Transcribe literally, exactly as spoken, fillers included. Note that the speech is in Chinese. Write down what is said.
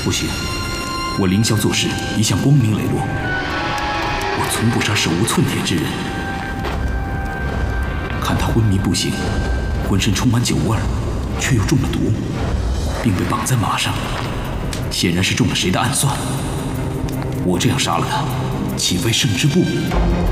不行，我凌霄做事一向光明磊落，我从不杀手无寸铁之人。看他昏迷不醒，浑身充满酒味儿，却又中了毒，并被绑在马上，显然是中了谁的暗算。我这样杀了他，岂非胜之不武？